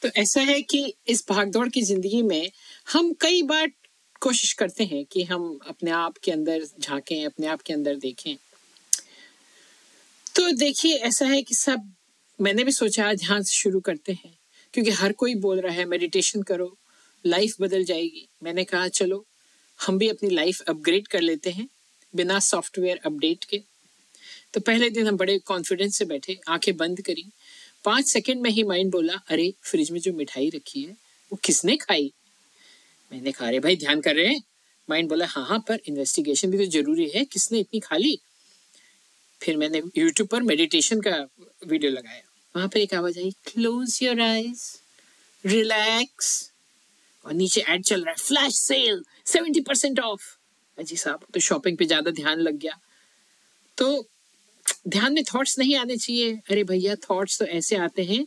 तो ऐसा है कि इस भागदौड़ की जिंदगी में हम कई बार कोशिश करते हैं कि हम अपने आप के अंदर झांकें, अपने आप के अंदर देखें। तो देखिए, ऐसा है कि सब मैंने भी सोचा ध्यान से शुरू करते हैं, क्योंकि हर कोई बोल रहा है मेडिटेशन करो, लाइफ बदल जाएगी। मैंने कहा चलो हम भी अपनी लाइफ अपग्रेड कर लेते हैं बिना सॉफ्टवेयर अपडेट के। तो पहले दिन हम बड़े कॉन्फिडेंस से बैठे, आंखें बंद करी। 5 सेकंड में ही माइंड बोला, अरे फ्रिज में जो मिठाई रखी है वो किसने खाई? मैंने कहा अरे भाई ध्यान कर रहे हैं? माइंड बोला हाँ, पर इन्वेस्टिगेशन भी तो जरूरी है, किसने इतनी खा ली? फिर मैंने यूट्यूब पर मेडिटेशन का वीडियो लगाया। वहां पर एक आवाज आई, क्लोज योर आईज, रिलैक्स, और नीचे ऐड चल रहा है, फ्लैश सेल 70% ऑफ। अजी साहब, तो शॉपिंग पे ज्यादा ध्यान लग गया। तो ध्यान में थॉट्स नहीं आने चाहिए। अरे भैया, थॉट्स तो ऐसे आते हैं।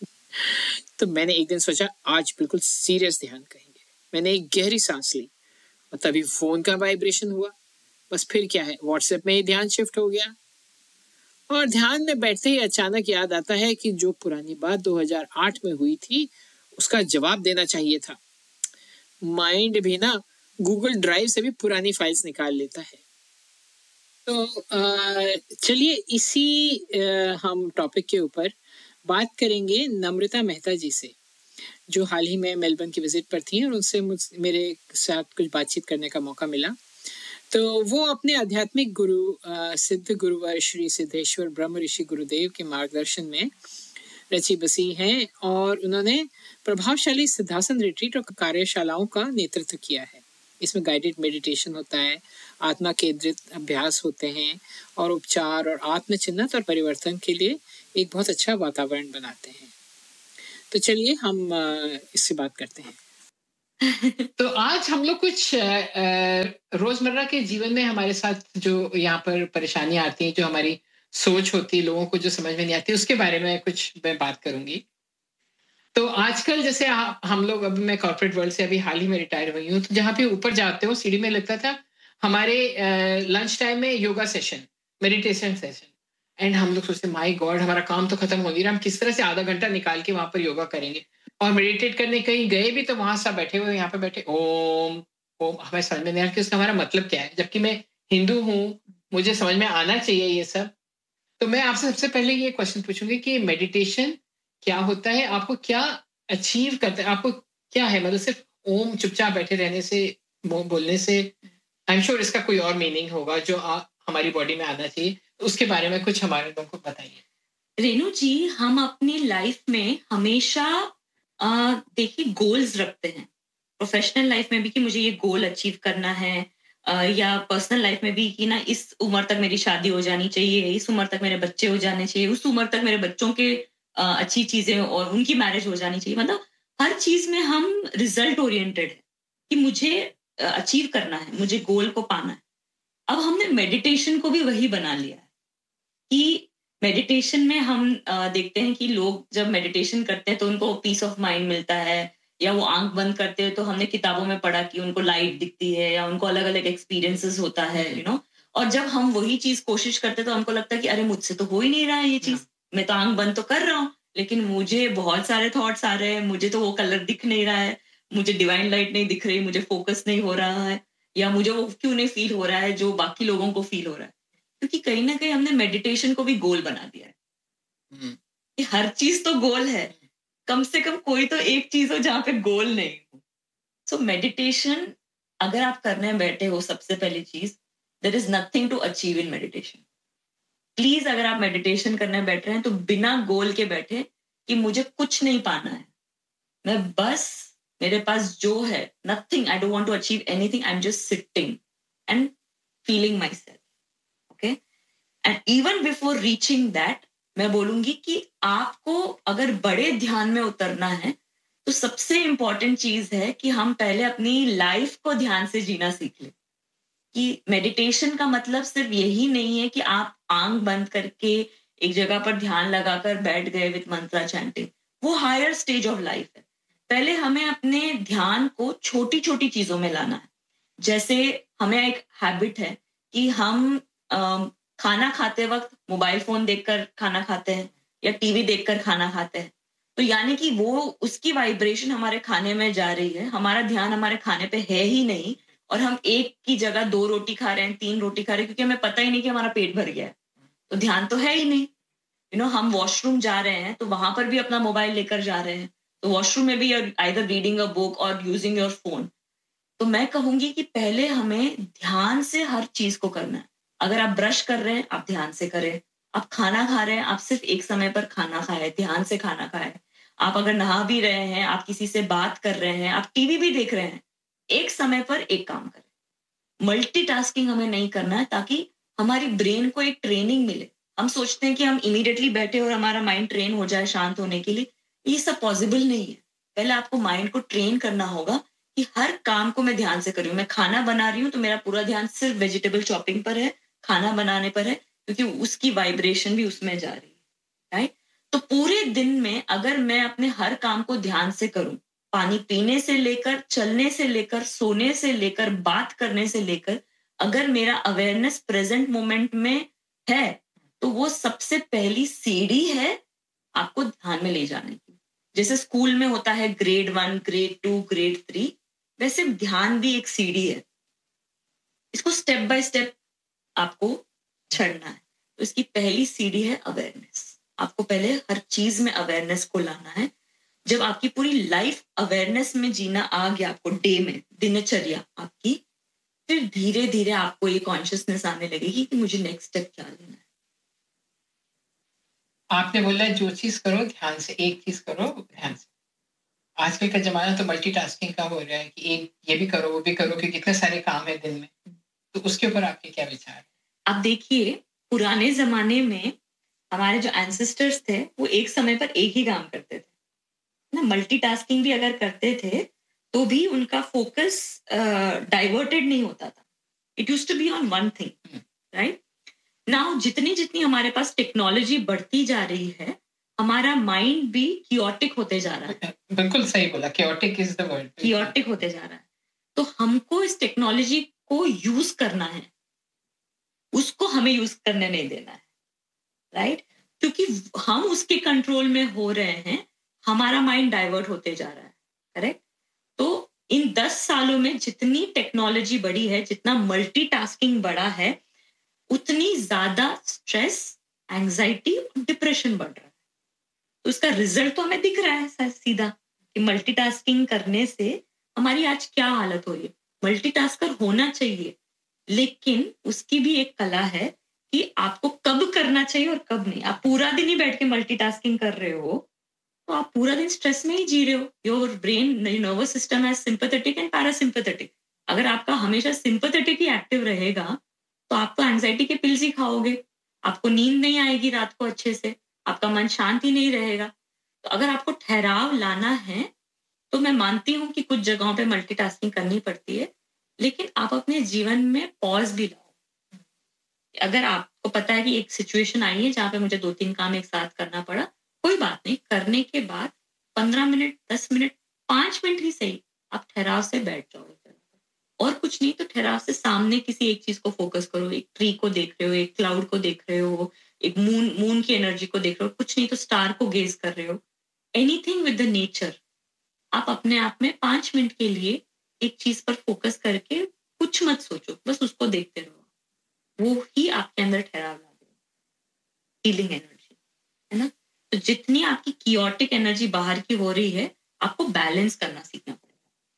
तो मैंने एक दिन सोचा आज बिल्कुल सीरियस ध्यान करेंगे। मैंने एक गहरी सांस ली और तभी फोन का वाइब्रेशन हुआ। बस फिर क्या है, व्हाट्सएप में ही ध्यान शिफ्ट हो गया। और ध्यान में बैठते ही अचानक याद आता है कि जो पुरानी बात 2008 में हुई थी उसका जवाब देना चाहिए था। माइंड भी ना गूगल ड्राइव से भी पुरानी फाइल्स निकाल लेता है। तो चलिए इसी हम टॉपिक के ऊपर बात करेंगे नम्रता मेहता जी से, जो हाल ही में मेलबर्न की विजिट पर थी और उनसे मेरे साथ कुछ बातचीत करने का मौका मिला। तो वो अपने आध्यात्मिक गुरु सिद्ध गुरुवर श्री सिद्धेश्वर ब्रह्म ऋषि गुरुदेव के मार्गदर्शन में रची बसी हैं और उन्होंने प्रभावशाली सिद्धासन रिट्रीट और कार्यशालाओं का नेतृत्व किया है। इसमें गाइडेड मेडिटेशन होता है, आत्मा केंद्रित अभ्यास होते हैं और उपचार और आत्मचिन्हत और परिवर्तन के लिए एक बहुत अच्छा वातावरण बनाते हैं। तो चलिए हम इससे बात करते हैं। तो आज हम लोग कुछ रोजमर्रा के जीवन में हमारे साथ जो यहाँ पर परेशानियां आती हैं, जो हमारी सोच होती है, लोगों को जो समझ में नहीं आती, उसके बारे में कुछ मैं बात करूंगी। तो आजकल जैसे हम लोग, अभी मैं कॉर्पोरेट वर्ल्ड से अभी हाल ही में रिटायर हुई हूँ, तो जहाँ पे ऊपर जाते हो सीढ़ी में लगता था हमारे लंच टाइम में yoga session, meditation session. And हम लोग सोचते माय गॉड, हमारा काम तो खत्म हो नहीं रहा, हम किस तरह से आधा घंटा निकाल के वहां पर योगा करेंगे। और मेडिटेट करने कहीं गए भी तो वहां सब बैठे हुए, यहाँ पे बैठे ओम ओम, हमें समझ में नहीं आ रहा कि उसका हमारा मतलब क्या है, जबकि मैं हिंदू हूँ, मुझे समझ में आना चाहिए ये सब। तो मैं आपसे सबसे पहले ये क्वेश्चन पूछूंगी कि मेडिटेशन क्या होता है, आपको क्या अचीव करता है, आपको क्या है, मतलब सिर्फ ओम चुपचाप बैठे रहने से, बोलने से? आई एम श्योर इसका कोई और मीनिंग होगा जो हमारी बॉडी में आना चाहिए। तो उसके बारे में कुछ हमारे लोगों को बताइए। रेनू जी, हम अपनी लाइफ में हमेशा देखिए गोल्स रखते हैं, प्रोफेशनल लाइफ में भी कि मुझे ये गोल अचीव करना है, या पर्सनल लाइफ में भी कि ना इस उम्र तक मेरी शादी हो जानी चाहिए, इस उम्र तक मेरे बच्चे हो जाने चाहिए, उस उम्र तक मेरे बच्चों के अच्छी चीजें और उनकी मैरिज हो जानी चाहिए। मतलब हर चीज में हम रिजल्ट ओरिएंटेड है कि मुझे अचीव करना है, मुझे गोल को पाना है। अब हमने मेडिटेशन को भी वही बना लिया है कि मेडिटेशन में हम देखते हैं कि लोग जब मेडिटेशन करते हैं तो उनको पीस ऑफ माइंड मिलता है, या वो आंख बंद करते हैं तो हमने किताबों में पढ़ा कि उनको लाइट दिखती है या उनको अलग अलग एक्सपीरियंसेस होता है, यू नो। और जब हम वही चीज कोशिश करते हैं तो हमको लगता है कि अरे मुझसे तो हो ही नहीं रहा है ये चीज, मैं तो आंख बंद तो कर रहा हूँ लेकिन मुझे बहुत सारे थॉट्स आ रहे हैं, मुझे तो वो कलर दिख नहीं रहा है, मुझे डिवाइन लाइट नहीं दिख रही, मुझे फोकस नहीं हो रहा है, या मुझे वो क्यों नहीं फील हो रहा है जो बाकी लोगों को फील हो रहा है। क्योंकि कहीं ना कहीं हमने मेडिटेशन को भी गोल बना दिया है कि हर चीज तो गोल है, कम से कम कोई तो एक चीज हो जहां पे गोल नहीं हो। सो मेडिटेशन अगर आप करने बैठे हो, सबसे पहली चीज, there is nothing to achieve in meditation. Please अगर आप मेडिटेशन करने बैठ रहे हैं तो बिना गोल के बैठे कि मुझे कुछ नहीं पाना है, मैं बस, मेरे पास जो है, nothing, I don't want to achieve anything, I am just sitting and feeling my self, okay. And even before reaching that, मैं बोलूंगी कि आपको अगर बड़े ध्यान में उतरना है तो सबसे इंपॉर्टेंट चीज है कि हम पहले अपनी लाइफ को ध्यान से जीना सीख लें। कि मेडिटेशन का मतलब सिर्फ यही नहीं है कि आप आंख बंद करके एक जगह पर ध्यान लगाकर बैठ गए विद मंत्रा चैंटिंग। वो हायर स्टेज ऑफ लाइफ है। पहले हमें अपने ध्यान को छोटी छोटी चीजों में लाना है। जैसे हमें एक हैबिट है कि हम खाना खाते वक्त मोबाइल फोन देखकर खाना खाते हैं या टीवी देखकर खाना खाते हैं। तो यानी कि वो उसकी वाइब्रेशन हमारे खाने में जा रही है, हमारा ध्यान हमारे खाने पे है ही नहीं, और हम एक की जगह 2 रोटी खा रहे हैं, 3 रोटी खा रहे हैं, क्योंकि हमें पता ही नहीं कि हमारा पेट भर गया है। तो ध्यान तो है ही नहीं। हम वॉशरूम जा रहे हैं तो वहां पर भी अपना मोबाइल लेकर जा रहे हैं, तो वॉशरूम में भी आइदर रीडिंग अ बुक और यूजिंग योर फोन। तो मैं कहूंगी कि पहले हमें ध्यान से हर चीज को करना है। अगर आप ब्रश कर रहे हैं, आप ध्यान से करें। आप खाना खा रहे हैं, आप सिर्फ एक समय पर खाना खाएं, ध्यान से खाना खाएं। आप अगर नहा भी रहे हैं, आप किसी से बात कर रहे हैं, आप टीवी भी देख रहे हैं, एक समय पर एक काम करें। मल्टीटास्किंग हमें नहीं करना है, ताकि हमारी ब्रेन को एक ट्रेनिंग मिले। हम सोचते हैं कि हम इमीडिएटली बैठे और हमारा माइंड ट्रेन हो जाए शांत होने के लिए। ये सब पॉसिबल नहीं है। पहले आपको माइंड को ट्रेन करना होगा कि हर काम को मैं ध्यान से कर रही हूँ। मैं खाना बना रही हूँ तो मेरा पूरा ध्यान सिर्फ वेजिटेबल चॉपिंग पर है, खाना बनाने पर है, क्योंकि उसकी वाइब्रेशन भी उसमें जा रही है, राइट? तो पूरे दिन में अगर मैं अपने हर काम को ध्यान से करूं, पानी पीने से लेकर, चलने से लेकर, सोने से लेकर, बात करने से लेकर, अगर मेरा अवेयरनेस प्रेजेंट मोमेंट में है, तो वो सबसे पहली सीढ़ी है आपको ध्यान में ले जाने की। जैसे स्कूल में होता है ग्रेड 1, ग्रेड 2, ग्रेड 3, वैसे ध्यान भी एक सीढ़ी है। इसको स्टेप बाय स्टेप आपको चढ़ना है। तो इसकी पहली सीढ़ी है अवेयरनेस। आपको पहले हर चीज में अवेयरनेस को लाना है। जब आपकी पूरी लाइफ अवेयरनेस में जीना आ गया, आपको डे में, दिनचर्या आपकी, फिर धीरे धीरे आपको ये कॉन्शियसनेस आने लगेगी कि मुझे नेक्स्ट स्टेप क्या लेना है। आपने बोला जो चीज करो ध्यान से, एक चीज करो ध्यान से। आजकल का जमाना तो मल्टीटास्किंग का हो रहा है कि एक ये भी करो वो भी करो, क्योंकि इतने सारे काम है दिन में। तो उसके ऊपर आपके क्या विचार है? आप देखिए, पुराने जमाने में हमारे जो एंसेस्टर्स थे वो एक समय पर एक ही काम करते थे ना। मल्टीटास्किंग भी अगर करते थे तो भी उनका फोकस डाइवर्टेड नहीं होता था। It used to be on one thing, right? Now जितनी जितनी हमारे पास टेक्नोलॉजी बढ़ती जा रही है, हमारा माइंड भी कियोटिक होते जा रहा है। बिल्कुल सही बोला, chaotic is the word. Chaotic होते जा रहा है। तो हमको इस टेक्नोलॉजी को यूज करना है, उसको हमें यूज करने नहीं देना है, राइट? क्योंकि हम उसके कंट्रोल में हो रहे हैं, हमारा माइंड डाइवर्ट होते जा रहा है, करेक्ट? तो इन 10 सालों में जितनी टेक्नोलॉजी बढ़ी है, जितना मल्टीटास्किंग बढ़ा है, उतनी ज्यादा स्ट्रेस, एंजाइटी और डिप्रेशन बढ़ रहा है। तो उसका रिजल्ट तो हमें दिख रहा है सीधा कि मल्टीटास्किंग करने से हमारी आज क्या हालत हो रही है। मल्टीटास्कर होना चाहिए, लेकिन उसकी भी एक कला है कि आपको कब करना चाहिए और कब नहीं। आप पूरा दिन ही बैठ के मल्टीटास्किंग कर रहे हो तो आप पूरा दिन स्ट्रेस में ही जी रहे हो। योर ब्रेन, नर्वस सिस्टम है सिंपैथेटिक एंड पैरासिम्पैथेटिक। अगर आपका हमेशा सिंपैथेटिक ही एक्टिव रहेगा तो आप तो एंजाइटी के पिल्स ही खाओगे, आपको नींद नहीं आएगी रात को अच्छे से, आपका मन शांत ही नहीं रहेगा। तो अगर आपको ठहराव लाना है तो मैं मानती हूँ कि कुछ जगहों पे मल्टीटास्किंग करनी पड़ती है, लेकिन आप अपने जीवन में पॉज भी लाओ। अगर आपको पता है कि एक सिचुएशन आई है जहाँ पे मुझे 2-3 काम एक साथ करना पड़ा, कोई बात नहीं, करने के बाद 15 मिनट, 10 मिनट, 5 मिनट ही सही, आप ठहराव से बैठ जाओ। और कुछ नहीं तो ठहराव से सामने किसी एक चीज को फोकस करो। एक ट्री को देख रहे हो, एक क्लाउड को देख रहे हो, एक मून की एनर्जी को देख रहे हो, कुछ नहीं तो स्टार को गेज कर रहे हो। Anything with the nature. आप अपने आप में 5 मिनट के लिए एक चीज पर फोकस करके कुछ मत सोचो, बस उसको देखते रहो। वो ही आपके अंदर ठहराव ला देगा, हीलिंग एनर्जी, है ना? तो जितनी आपकी कियोटिक एनर्जी बाहर की हो रही है, आपको बैलेंस करना सीखना पड़ेगा।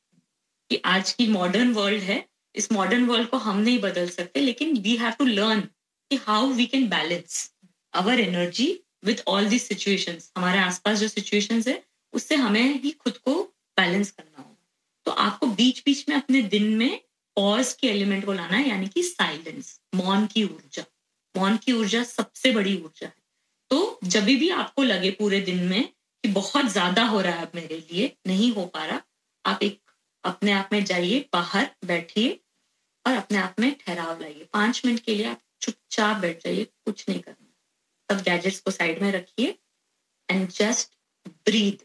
कि आज की मॉडर्न वर्ल्ड है, इस मॉडर्न वर्ल्ड को हम नहीं बदल सकते, लेकिन वी हैव टू लर्न कि how we can balance our energy with all this situations. हमारे आसपास जो सिचुएशंस है उससे हमें ही खुद को बैलेंस करना होगा। तो आपको बीच बीच में अपने दिन में पॉज के एलिमेंट को लाना है, यानी कि साइलेंस, मौन की ऊर्जा। मौन की ऊर्जा सबसे बड़ी ऊर्जा है। तो जब भी आपको लगे पूरे दिन में कि बहुत ज्यादा हो रहा है, अब मेरे लिए नहीं हो पा रहा, आप एक अपने आप में जाइए, बाहर बैठिए और अपने आप में ठहराव लाइए। 5 मिनट के लिए आप चुपचाप बैठ जाइए, कुछ नहीं करना। सब गैजेट्स को साइड में रखिए एंड जस्ट ब्रीथ।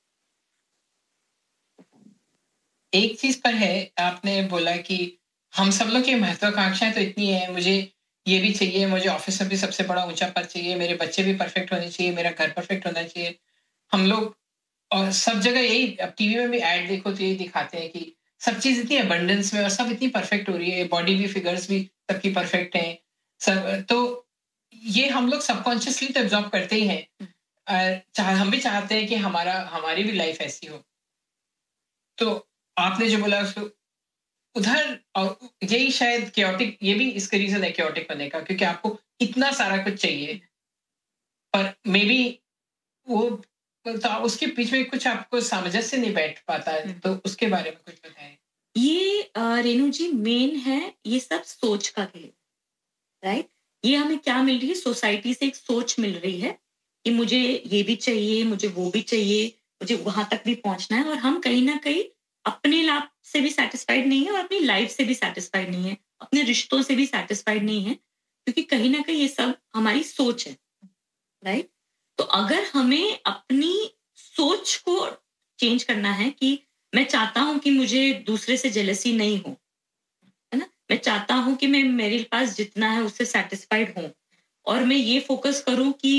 एक चीज पर है, आपने बोला कि हम सब लोग की महत्वाकांक्षाएं तो इतनी है, मुझे ये भी चाहिए, मुझे ऑफिस में भी सबसे बड़ा ऊंचा पद चाहिए, मेरे बच्चे भी परफेक्ट होने चाहिए, मेरा घर परफेक्ट होना चाहिए। हम लोग और सब जगह यही, अब टीवी में भी ऐड देखो तो यही दिखाते हैं कि सब चीज इतनी अबंडेंस में और सब इतनी परफेक्ट हो रही है, बॉडी भी, फिगर्स भी सबकी परफेक्ट हैं सब। तो ये हम लोग सबकॉन्शियसली तो एब्जॉर्ब करते ही हैं, हम भी चाहते हैं कि हमारी भी लाइफ ऐसी हो। तो आपने जो बोला उसको उधर, और यही शायद क्योटिक, ये भी इसका रीजन है क्योटिक होने का, क्योंकि आपको इतना सारा कुछ चाहिए, पर मे बी वो, तो उसके पीछे कुछ आपको सामंजस्य नहीं बैठ पाता है, तो उसके बारे में कुछ बताएं। ये रेणु जी मेन है, ये सब सोच का खेल, राइट? ये हमें क्या मिल रही है? सोसाइटी से एक सोच मिल रही है कि मुझे ये भी चाहिए, मुझे वो भी चाहिए, मुझे वहां तक भी पहुंचना है, और हम कहीं ना कहीं अपने लाभ से भी सेटिस्फाइड नहीं है और अपनी लाइफ से भी सेटिस्फाइड नहीं है, अपने रिश्तों से भी सेटिस्फाइड नहीं है, क्योंकि कहीं ना कहीं ये सब हमारी सोच है, राइट? तो अगर हमें अपनी सोच को चेंज करना है कि मैं चाहता हूं कि मुझे दूसरे से जेलसी नहीं हो, है ना? मैं चाहता हूं कि मैं, मेरे पास जितना है उससे सेटिस्फाइड हूं, और मैं ये फोकस करूं कि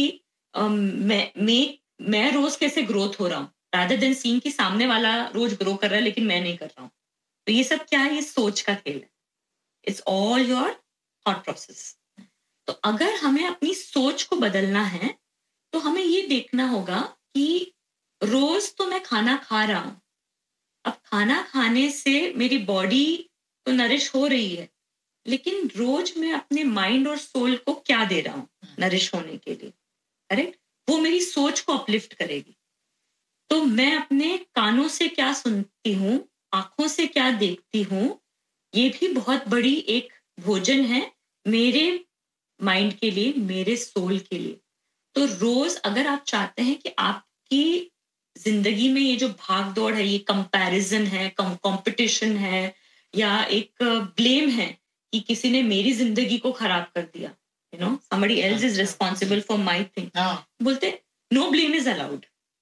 मैं रोज कैसे ग्रोथ हो रहा हूँ, रादर देन सीइंग कि सामने वाला रोज ग्रो कर रहा है लेकिन मैं नहीं कर रहा हूँ। तो ये सब क्या है? ये सोच का खेल है। It's all your thought process. तो अगर हमें अपनी सोच को बदलना है तो हमें ये देखना होगा कि रोज तो मैं खाना खा रहा हूं, अब खाना खाने से मेरी बॉडी तो नरिश हो रही है, लेकिन रोज मैं अपने माइंड और सोल को क्या दे रहा हूं नरिश होने के लिए, करेक्ट? वो मेरी सोच को अपलिफ्ट करेगी। तो मैं अपने कानों से क्या सुनती हूँ, आंखों से क्या देखती हूँ, ये भी बहुत बड़ी एक भोजन है मेरे माइंड के लिए, मेरे सोल के लिए। तो रोज अगर आप चाहते हैं कि आपकी जिंदगी में ये जो भाग दौड़ है, ये कंपैरिजन है, कंपटीशन है, या एक ब्लेम है कि किसी ने मेरी जिंदगी को खराब कर दिया, you know, somebody else is responsible for my thing, बोलते नो ब्लेम इज अलाउड।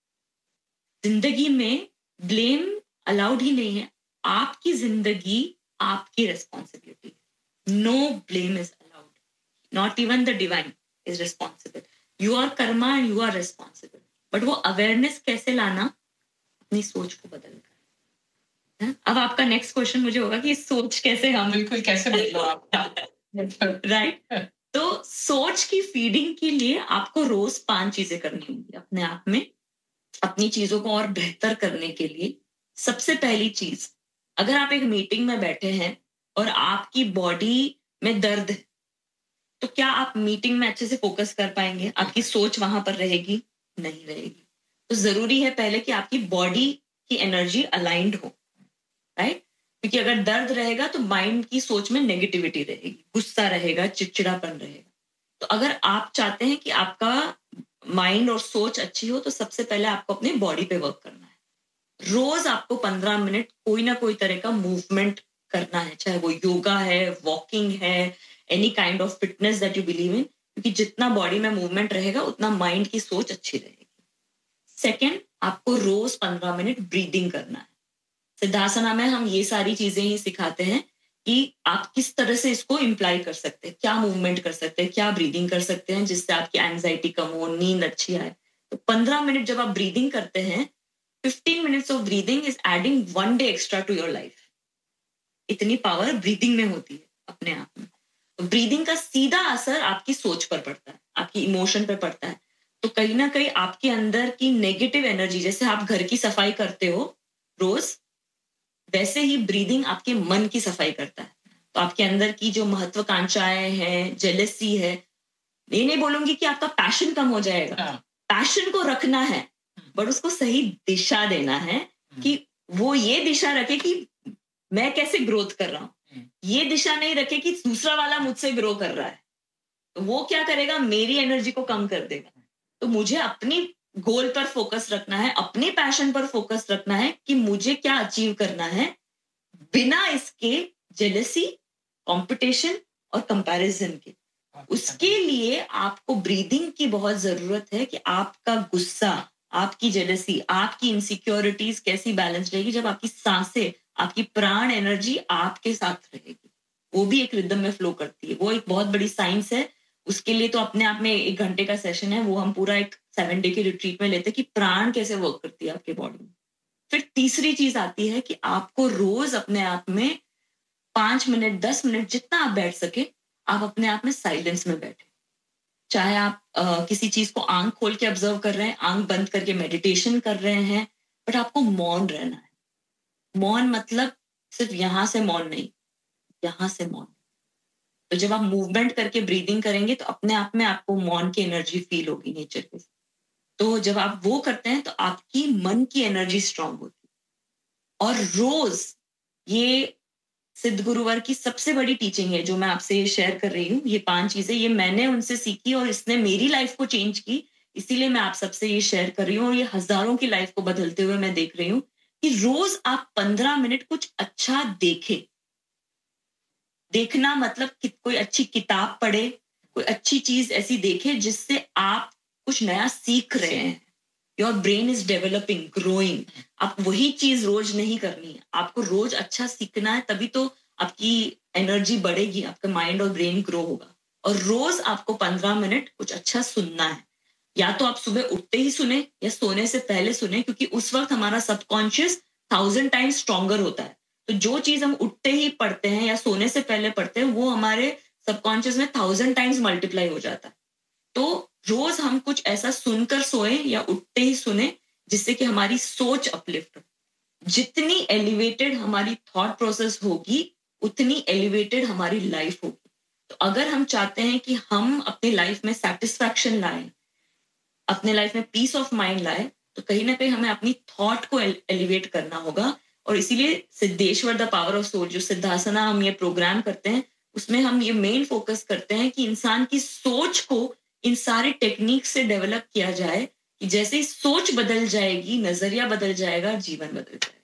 जिंदगी में ब्लेम अलाउड ही नहीं है। आपकी जिंदगी आपकी responsibility, know blame is allowed, not even the divine is responsible. You are Karma and you are responsible. But वो awareness कैसे लाना? अपनी सोच को बदल कर। अब आपका नेक्स्ट क्वेश्चन मुझे होगा कि सोच कैसे हम बिल्कुल कैसे बदलो आप राइट। तो सोच की फीडिंग के लिए आपको रोज 5 चीजें करनी होंगी अपने आप में, अपनी चीजों को और बेहतर करने के लिए। सबसे पहली चीज, अगर आप एक मीटिंग में बैठे हैं और आपकी बॉडी में दर्द है, तो क्या आप मीटिंग में अच्छे से फोकस कर पाएंगे? आपकी सोच वहां पर रहेगी? नहीं रहेगी। तो जरूरी है पहले कि आपकी बॉडी की एनर्जी अलाइंड हो, राइट? क्योंकि अगर दर्द रहेगा तो माइंड की सोच में नेगेटिविटी रहेगी, गुस्सा रहेगा, चिड़चिड़ापन रहेगा। तो अगर आप चाहते हैं कि आपका माइंड और सोच अच्छी हो, तो सबसे पहले आपको अपने बॉडी पे वर्क करना है। रोज आपको 15 मिनट कोई ना कोई तरह का मूवमेंट करना है, चाहे वो योगा है, वॉकिंग है, any kind of fitness that you believe in, क्योंकि जितना बॉडी में मूवमेंट रहेगा उतना माइंड की सोच अच्छी रहेगी। सेकेंड, आपको रोज 15 मिनट ब्रीदिंग करना है। सिद्धासना में हम ये सारी चीजें ही सिखाते हैं कि आप किस तरह से इसको इम्प्लाई कर सकते हैं, क्या मूवमेंट कर सकते हैं, क्या ब्रीदिंग कर सकते हैं जिससे आपकी एंजाइटी कम हो, नींद अच्छी आए। तो 15 मिनट जब आप ब्रीदिंग करते हैं, 15 minutes of breathing is adding 1 day extra to your life. इतनी पावर ब्रीदिंग में होती है अपने आप में। तो ब्रीदिंग का सीधा असर आपकी सोच पर पड़ता है, आपकी इमोशन पर पड़ता है। तो कहीं ना कहीं आपके अंदर की नेगेटिव एनर्जी, जैसे आप घर की सफाई करते हो रोज, वैसे ही ब्रीदिंग आपके मन की सफाई करता है। तो आपके अंदर की जो महत्वाकांक्षाएं हैं, जेलसी है, ये नहीं बोलूंगी कि आपका पैशन कम हो जाएगा, पैशन को रखना है, बट उसको सही दिशा देना है कि वो ये दिशा रखे कि मैं कैसे ग्रोथ कर रहा हूं। ये दिशा नहीं रखे कि दूसरा वाला मुझसे ग्रो कर रहा है, तो वो क्या करेगा? मेरी एनर्जी को कम कर देगा। तो मुझे अपनी गोल पर फोकस रखना है, अपने पैशन पर फोकस रखना है कि मुझे क्या अचीव करना है, बिना इसके जेलसी, कंपटीशन और कंपैरिजन के। उसके लिए आपको ब्रीदिंग की बहुत जरूरत है कि आपका गुस्सा, आपकी जेलसी, आपकी इनसिक्योरिटीज कैसी बैलेंस रहेगी जब आपकी सांसें, आपकी प्राण एनर्जी आपके साथ रहेगी। वो भी एक रिदम में फ्लो करती है। वो एक बहुत बड़ी साइंस है, उसके लिए तो अपने आप में 1 घंटे का सेशन है, वो हम पूरा एक 7 डे के रिट्रीट में लेते हैं कि प्राण कैसे वर्क करती है आपके बॉडी में। फिर तीसरी चीज आती है कि आपको रोज अपने आप में 5 मिनट 10 मिनट जितना आप बैठ सके, आप अपने आप में साइलेंस में बैठे। चाहे आप किसी चीज को आंख खोल के ऑब्जर्व कर रहे हैं, आंख बंद करके मेडिटेशन कर रहे हैं, बट आपको मौन रहना है। मौन मतलब सिर्फ यहां से मौन नहीं, यहां से मौन। तो जब आप मूवमेंट करके ब्रीदिंग करेंगे तो अपने आप में आपको मौन की एनर्जी फील होगी नेचर के। तो जब आप वो करते हैं तो आपकी मन की एनर्जी स्ट्रांग होती है। और रोज ये सिद्ध गुरुवर की सबसे बड़ी टीचिंग है जो मैं आपसे शेयर कर रही हूँ। ये 5 चीजें ये मैंने उनसे सीखी और इसने मेरी लाइफ को चेंज की, इसीलिए मैं आप सबसे ये शेयर कर रही हूँ। और ये हजारों की लाइफ को बदलते हुए मैं देख रही हूँ कि रोज आप 15 मिनट कुछ अच्छा देखें। देखना मतलब कि कोई अच्छी किताब पढ़े, कोई अच्छी चीज ऐसी देखे जिससे आप कुछ नया सीख रहे हैं। Your brain is developing, growing. आप वही चीज रोज नहीं करनी है, आपको रोज अच्छा सीखना है, तभी तो आपकी एनर्जी बढ़ेगी, आपका माइंड और ब्रेन ग्रो होगा। और रोज आपको 15 मिनट कुछ अच्छा सुनना है। या तो आप सुबह उठते ही सुने या सोने से पहले सुने, क्योंकि उस वक्त हमारा सबकॉन्शियस 1000 टाइम्स स्ट्रॉन्गर होता है। तो जो चीज हम उठते ही पढ़ते हैं या सोने से पहले पढ़ते हैं, वो हमारे सबकॉन्शियस में 1000 टाइम्स मल्टीप्लाई हो जाता है। तो रोज हम कुछ ऐसा सुनकर सोए या उठते ही सुने जिससे कि हमारी सोच अपलिफ्ट हो। जितनी एलिवेटेड हमारी थॉट प्रोसेस होगी, उतनी एलिवेटेड हमारी लाइफ होगी। तो अगर हम चाहते हैं कि हम अपनी लाइफ में सेटिस्फैक्शन लाएं, अपने लाइफ में पीस ऑफ माइंड लाए, तो कहीं ना कहीं हमें अपनी थॉट को एलिवेट करना होगा। और इसीलिए Siddheshwar the power of soul, जो सिद्धासना हम ये प्रोग्राम करते हैं, उसमें हम ये मेन फोकस करते हैं कि इंसान की सोच को इन सारे टेक्निक से डेवलप किया जाए कि जैसे ही सोच बदल जाएगी, नजरिया बदल जाएगा, जीवन बदल जाएगा।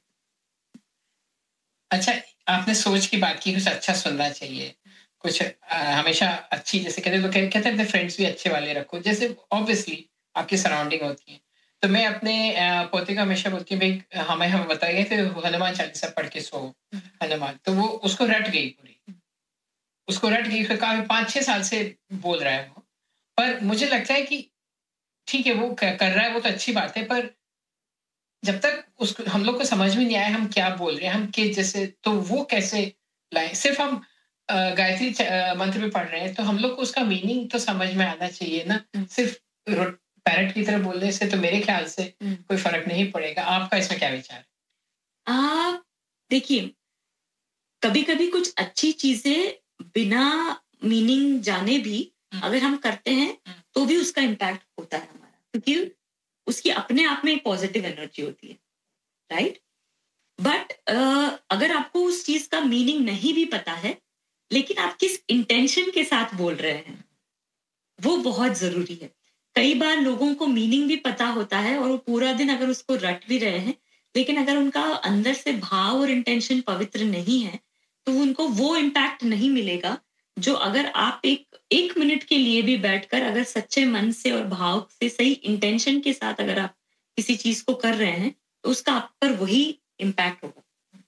अच्छा, आपने सोच की बात की, कुछ अच्छा सुनना चाहिए, कुछ हमेशा अच्छी, जैसे कहते हैं फ्रेंड्स भी अच्छे वाले रखो, जैसे ऑब्वियसली आपकी सराउंडिंग होती है। तो मैं अपने पोते को हमेशा बोलती हूँ, भाई हमें बताया गया कि हनुमान चालीसा पढ़ के सो हनुमान, तो वो उसको रट गई पूरी, उसको रट गई, फिर काफी 5-6 साल से बोल रहा है वो। पर मुझे लगता है कि ठीक है, वो कर रहा है, वो तो अच्छी बात है, पर जब तक उसको हम लोग को समझ में नहीं आया हम क्या बोल रहे हैं, हम के जैसे, तो वो कैसे लाए। सिर्फ हम गायत्री मंत्र भी पढ़ रहे हैं, तो हम लोग को उसका मीनिंग तो समझ में आना चाहिए ना। सिर्फ पैरट की तरह बोलने से तो मेरे ख्याल से कोई फर्क नहीं पड़ेगा। आपका इसमें क्या विचार है? देखिए, कभी कभी कुछ अच्छी चीजें बिना मीनिंग जाने भी अगर हम करते हैं तो भी उसका इम्पैक्ट होता है हमारा, क्योंकि उसकी अपने आप में एक पॉजिटिव एनर्जी होती है, राइट। बट अगर आपको उस चीज का मीनिंग नहीं भी पता है, लेकिन आप किस इंटेंशन के साथ बोल रहे हैं, वो बहुत जरूरी है। कई बार लोगों को मीनिंग भी पता होता है और वो पूरा दिन अगर उसको रट भी रहे हैं, लेकिन अगर उनका अंदर से भाव और इंटेंशन पवित्र नहीं है, तो उनको वो इम्पैक्ट नहीं मिलेगा जो अगर आप एक मिनट के लिए भी बैठकर अगर सच्चे मन से और भाव से सही इंटेंशन के साथ अगर आप किसी चीज को कर रहे हैं, तो उसका आप पर वही इम्पैक्ट होगा।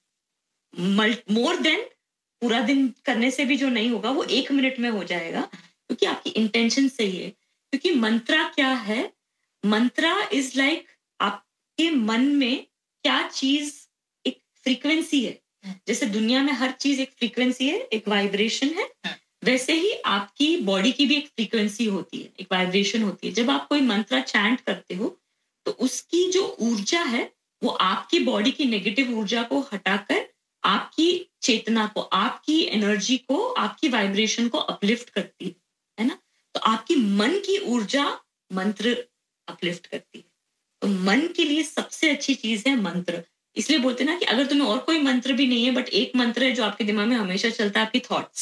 मोर देन पूरा दिन करने से भी जो नहीं होगा, वो 1 मिनट में हो जाएगा, क्योंकि आपकी इंटेंशन सही है। क्योंकि मंत्रा क्या है? मंत्रा इज लाइक आपके मन में क्या चीज एक फ्रीक्वेंसी है। जैसे दुनिया में हर चीज एक फ्रीक्वेंसी है, एक वाइब्रेशन है, वैसे ही आपकी बॉडी की भी एक फ्रीक्वेंसी होती है, एक वाइब्रेशन होती है। जब आप कोई मंत्रा चैंट करते हो तो उसकी जो ऊर्जा है वो आपकी बॉडी की नेगेटिव ऊर्जा को हटाकर आपकी चेतना को, आपकी एनर्जी को, आपकी वाइब्रेशन को अपलिफ्ट करती है ना। तो आपकी मन की ऊर्जा मंत्र अपलिफ्ट करती है। तो मन के लिए सबसे अच्छी चीज है मंत्र। इसलिए बोलते ना कि अगर तुम्हें और कोई मंत्र भी नहीं है, बट एक मंत्र है जो आपके दिमाग में हमेशा चलता है, आपकी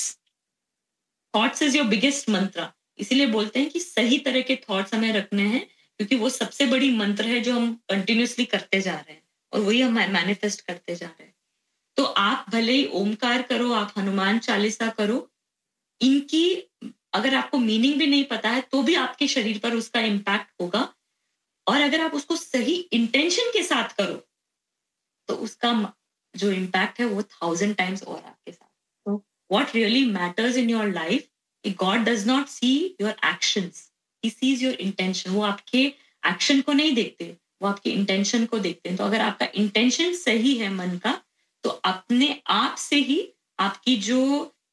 थॉट्स इज योर बिगेस्ट मंत्र। इसीलिए बोलते हैं कि सही तरह के थॉट्स हमें रखने हैं, क्योंकि वो सबसे बड़ी मंत्र है जो हम कंटिन्यूअसली करते जा रहे हैं और वही हम मैनिफेस्ट करते जा रहे हैं। तो आप भले ही ओमकार करो, आप हनुमान चालीसा करो, इनकी अगर आपको मीनिंग भी नहीं पता है तो भी आपके शरीर पर उसका इम्पैक्ट होगा। और अगर आप उसको सही इंटेंशन के साथ करो तो उसका जो इम्पैक्ट है वो 1000 टाइम्स और आपके साथ। तो what really matters in your life कि God does not see your actions. He sees your intention. वो आपके एक्शन को नहीं देखते, वो आपके इंटेंशन को देखते हैं. तो अगर आपका इंटेंशन सही है मन का, तो अपने आप से ही आपकी जो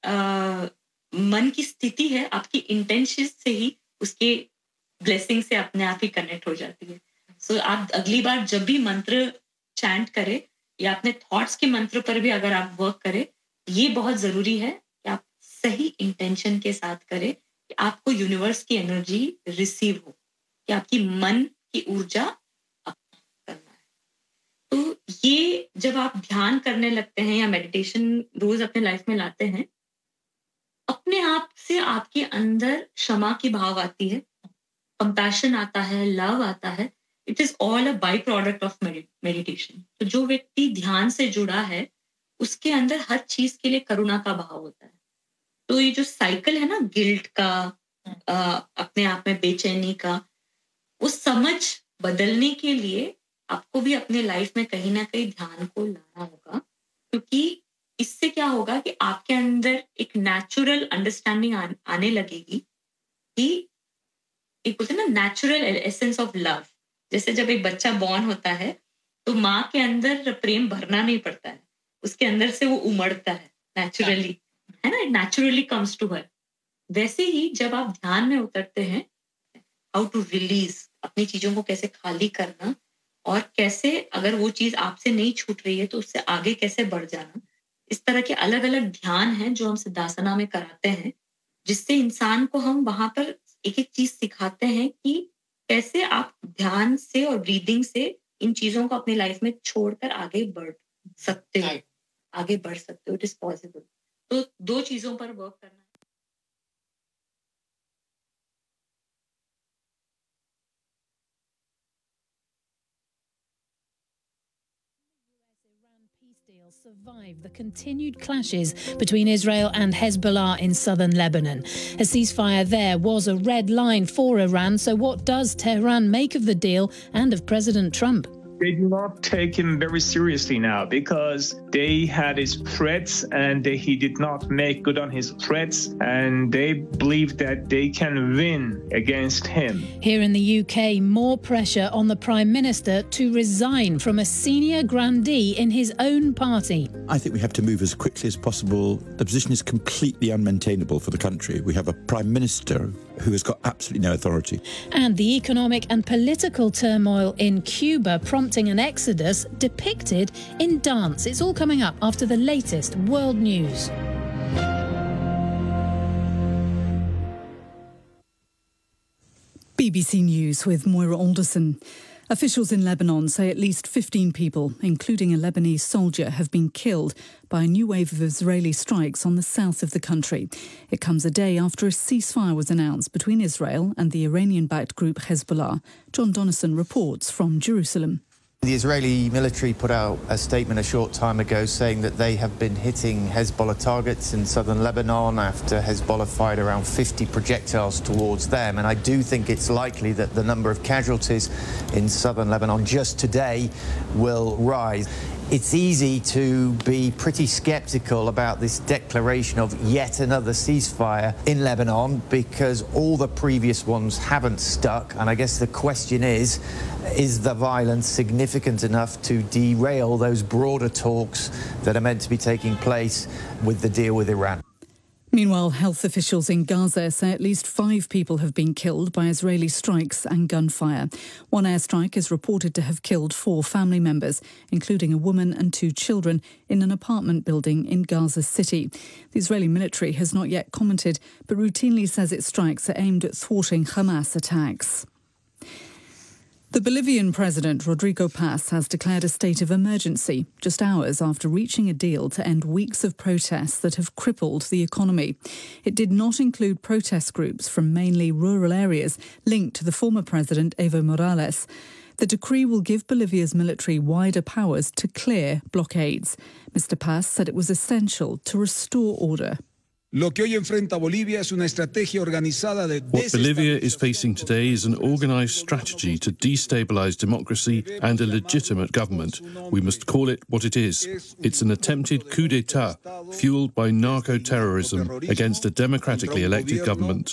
मन की स्थिति है, आपकी इंटेंशन से ही उसके ब्लेसिंग से अपने आप ही कनेक्ट हो जाती है. सो आप अगली बार जब भी मंत्र चैंट करें या अपने थॉट्स के मंत्र पर भी अगर आप वर्क करें, ये बहुत जरूरी है कि आप सही इंटेंशन के साथ करें कि आपको यूनिवर्स की एनर्जी रिसीव हो, कि आपकी मन की ऊर्जा करना है. तो ये जब आप ध्यान करने लगते हैं या मेडिटेशन रोज अपने लाइफ में लाते हैं, अपने आप से आपके अंदर क्षमा की भाव आती है, कंपैशन आता है, लव आता है. It is all a by product of meditation. तो जो व्यक्ति ध्यान से जुड़ा है, उसके अंदर हर चीज के लिए करुणा का भाव होता है. तो ये जो साइकिल है ना, गिल्ट का, अपने आप में बेचैनी का, वो समझ बदलने के लिए आपको भी अपने लाइफ में कहीं ना कहीं ध्यान को लाना होगा, क्योंकि इससे क्या होगा कि आपके अंदर एक नेचुरल अंडरस्टैंडिंग आने लगेगी कि एक बोलते हैं ना नेचुरल एसेंस ऑफ लव. जैसे जब एक बच्चा बॉर्न होता है तो माँ के अंदर प्रेम भरना नहीं पड़ता है, उसके अंदर से वो उमड़ता है नेचुरली, है ना, it naturally comes to her. वैसे ही जब आप ध्यान में उतरते हैं, हाउ टू रिलीज, अपनी चीजों को कैसे खाली करना, और कैसे अगर वो चीज आपसे नहीं छूट रही है तो उससे आगे कैसे बढ़ जाना, इस तरह के अलग अलग ध्यान हैं जो हम सिद्धासना में कराते हैं, जिससे इंसान को हम वहां पर एक एक चीज सिखाते हैं कि कैसे आप ध्यान से और ब्रीदिंग से इन चीजों को अपनी लाइफ में छोड़कर आगे बढ़ सकते हो, आगे बढ़ सकते हो. It is possible. तो दो चीजों पर वर्क करना. Survive the continued clashes between Israel and Hezbollah in southern Lebanon. A ceasefire there was a red line for Iran. So what does Tehran make of the deal and of President Trump? They do not take him very seriously now because they had his threats and he did not make good on his threats, and they believe that they can win against him. Here in the UK, more pressure on the Prime Minister to resign from a senior grandee in his own party. I think we have to move as quickly as possible. The position is completely unmaintainable for the country. We have a Prime Minister who has got absolutely no authority. And the economic and political turmoil in Cuba prompting an exodus depicted in dance. It's all coming up after the latest world news. BBC News with Moira Alderson. Officials in Lebanon say at least 15 people, including a Lebanese soldier, have been killed by a new wave of Israeli strikes on the south of the country. It comes a day after a ceasefire was announced between Israel and the Iranian-backed group Hezbollah. John Donnison reports from Jerusalem. The Israeli military put out a statement a short time ago saying that they have been hitting Hezbollah targets in southern Lebanon after Hezbollah fired around 50 projectiles towards them. And I do think it's likely that the number of casualties in southern Lebanon just today will rise. It's easy to be pretty sceptical about this declaration of yet another ceasefire in Lebanon because all the previous ones haven't stuck. And I guess the question is the violence significant enough to derail those broader talks that are meant to be taking place with the deal with Iran? Meanwhile, health officials in Gaza say at least 5 people have been killed by Israeli strikes and gunfire. One airstrike is reported to have killed 4 family members, including a woman and 2 children, in an apartment building in Gaza City. The Israeli military has not yet commented, but routinely says its strikes are aimed at thwarting Hamas attacks. The Bolivian president, Rodrigo Paz, has declared a state of emergency just hours after reaching a deal to end weeks of protests that have crippled the economy. It did not include protest groups from mainly rural areas linked to the former president, Evo Morales. The decree will give Bolivia's military wider powers to clear blockades. Mr. Paz said it was essential to restore order. What Bolivia is facing today is an organized strategy to destabilize democracy and a legitimate government. We must call it what it is. It's an attempted coup d'etat fueled by narco-terrorism against a democratically elected government.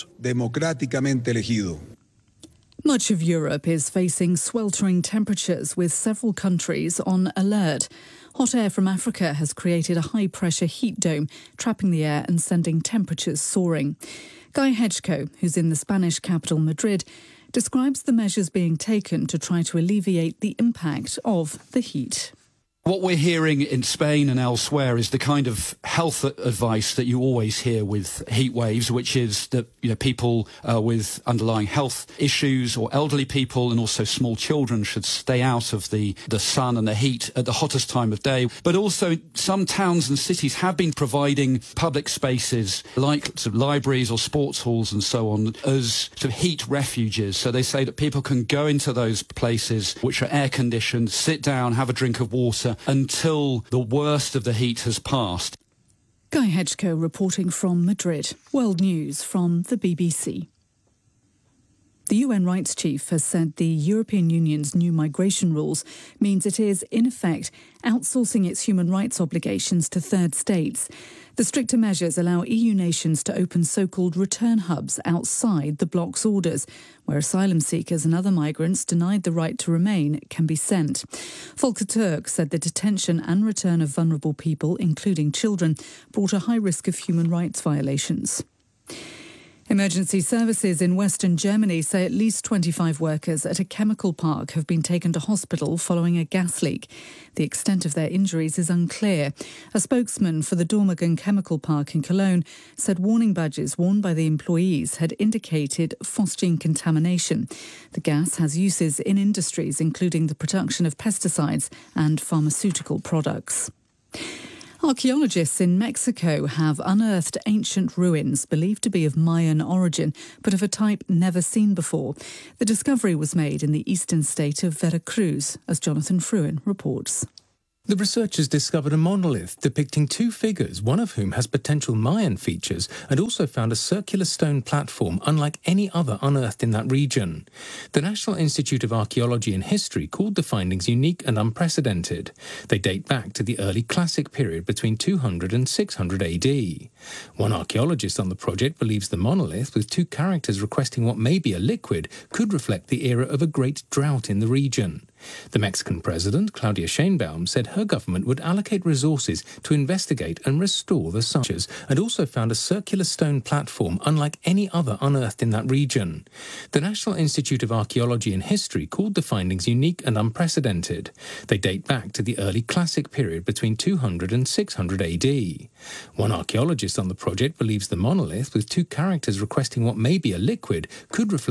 Much of Europe is facing sweltering temperatures, with several countries on alert. Hot air from Africa has created a high-pressure heat dome, trapping the air and sending temperatures soaring. Guy Hedgecoe, who's in the Spanish capital Madrid, describes the measures being taken to try to alleviate the impact of the heat. What we're hearing in Spain and elsewhere is the kind of health advice that you always hear with heat waves, which is that people with underlying health issues or elderly people and also small children should stay out of the sun and the heat at the hottest time of day. But also some towns and cities have been providing public spaces like sort of libraries or sports halls and so on as sort of heat refuges. So they say that people can go into those places which are air conditioned, sit down, have a drink of water until the worst of the heat has passed. Guy Hedgecoe reporting from Madrid. World News from the BBC. The UN Rights Chief has said the European Union's new migration rules means it is, in effect, outsourcing its human rights obligations to third states. The stricter measures allow EU nations to open so-called return hubs outside the bloc's orders, where asylum seekers and other migrants denied the right to remain can be sent. Volker Turk said the detention and return of vulnerable people, including children, brought a high risk of human rights violations. Emergency services in Western Germany say at least 25 workers at a chemical park have been taken to hospital following a gas leak. The extent of their injuries is unclear. A spokesman for the Dormagen chemical park in Cologne said warning badges worn by the employees had indicated phosgene contamination. The gas has uses in industries, including the production of pesticides and pharmaceutical products. Archaeologists in Mexico have unearthed ancient ruins believed to be of Mayan origin, but of a type never seen before. The discovery was made in the eastern state of Veracruz, as Jonathan Fruin reports. The researchers discovered a monolith depicting two figures, one of whom has potential Mayan features, and also found a circular stone platform unlike any other unearthed in that region. The National Institute of Archaeology and History called the findings unique and unprecedented. They date back to the early Classic period between 200 and 600 AD. One archaeologist on the project believes the monolith, with two characters requesting what may be a liquid, could reflect the era of a great drought in the region. The Mexican president, Claudia Sheinbaum, said her government would allocate resources to investigate and restore the sites, and also found a circular stone platform unlike any other unearthed in that region. The National Institute of Archaeology and History called the findings unique and unprecedented. They date back to the early Classic period between 200 and 600 AD. One archaeologist on the project believes the monolith, with two characters requesting what may be a liquid, could reflect